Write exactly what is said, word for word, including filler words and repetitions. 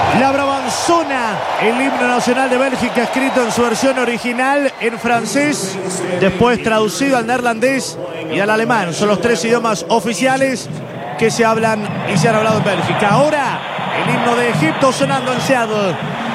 La Brabanzona, el himno nacional de Bélgica, escrito en su versión original en francés, después traducido al neerlandés y al alemán. Son los tres idiomas oficiales que se hablan y se han hablado en Bélgica. Ahora, el himno de Egipto sonando en Seattle.